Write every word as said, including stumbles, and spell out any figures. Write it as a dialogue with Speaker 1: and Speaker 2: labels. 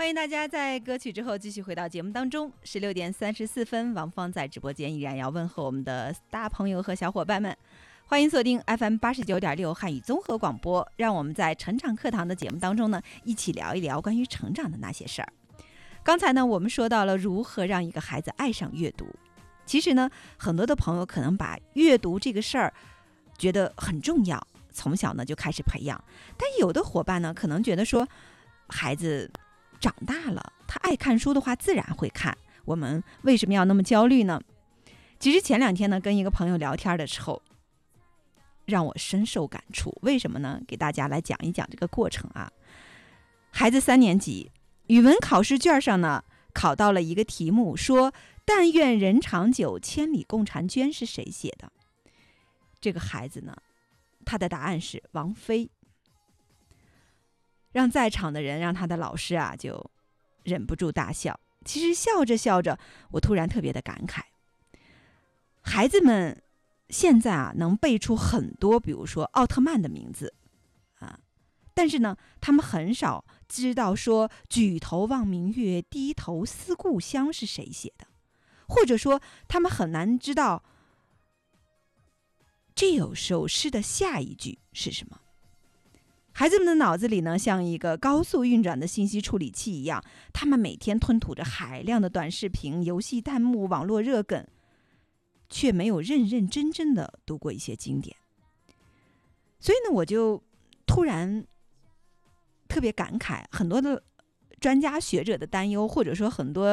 Speaker 1: 欢迎大家在歌曲之后继续回到节目当中。十六点三十四分，王芳在直播间依然要问候我们的大朋友和小伙伴们，欢迎锁定 F M 八十九点六汉语综合广播，让我们在成长课堂的节目当中呢，一起聊一聊关于成长的那些事儿。刚才呢，我们说到了如何让一个孩子爱上阅读。其实呢，很多的朋友可能把阅读这个事儿觉得很重要，从小呢就开始培养。但有的伙伴呢，可能觉得说，孩子长大了，他爱看书的话，自然会看。我们为什么要那么焦虑呢？其实前两天呢，跟一个朋友聊天的时候，让我深受感触。为什么呢？给大家来讲一讲这个过程啊。孩子三年级，语文考试卷上呢，考到了一个题目，说但愿人长久，千里共婵娟是谁写的？这个孩子呢，他的答案是王菲。让在场的人，让他的老师啊，就忍不住大笑。其实笑着笑着，我突然特别的感慨，孩子们现在啊，能背出很多，比如说奥特曼的名字啊，但是呢，他们很少知道说举头望明月，低头思故乡是谁写的，或者说他们很难知道这首首诗的下一句是什么。孩子们的脑子里呢，像一个高速运转的信息处理器一样，他们每天吞吐着海量的短视频、游戏弹幕、网络热梗，却没有认认真真的读过一些经典。所以呢，我就突然特别感慨，很多的专家学者的担忧，或者说很多